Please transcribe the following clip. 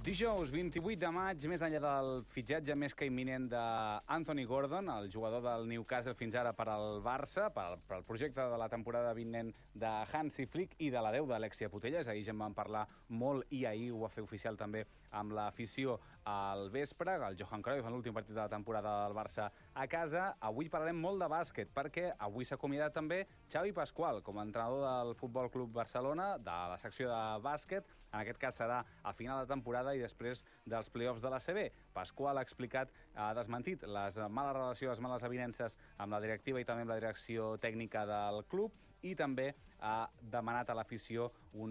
Dijous 28 de maig, més enllà del fitxatge més que imminent d'Anthony Gordon, el jugador del Newcastle fins ara per al Barça, pel projecte de la temporada vinent de Hansi Flick i de l'adeu d'Alexia Putellas. Ahir ja en vam parlar molt i ahir ho va fer oficial també amb l'afició al vespre, el Johan Cruyff en l'últim partit de la temporada del Barça a casa. Avui parlarem molt de bàsquet perquè avui s'ha acomiadat també Xavi Pascual com a entrenador del Futbol Club Barcelona, de la secció de bàsquet. En aquest cas serà al final de temporada i després dels play-offs de l'ACB. Pascual ha explicat, ha desmentit les males relacions, les males avinences amb la directiva i també amb la direcció tècnica del club i també ha demanat a l'afició un